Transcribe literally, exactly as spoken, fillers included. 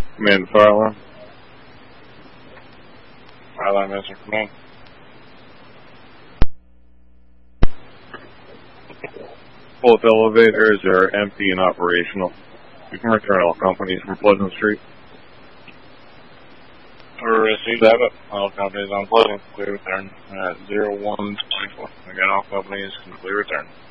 Command fire alarm. Fire alarm, Mister Command. Both elevators are empty and operational. You can return all companies from Pleasant Street. Received that, but all companies on Pleasant, clear return at zero one twenty-four. Again, all companies can clear return.